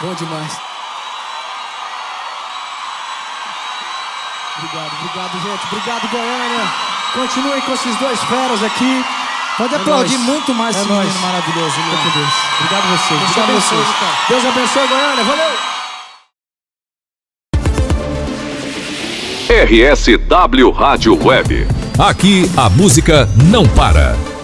Bom demais. Obrigado, gente. Obrigado, Goiânia. Continuem com esses dois feras aqui. Pode aplaudir muito mais esse menino maravilhoso. Deus. Obrigado a vocês. Deus abençoe. Deus abençoe, Goiânia. Valeu! RSW Rádio Web. Aqui a música não para.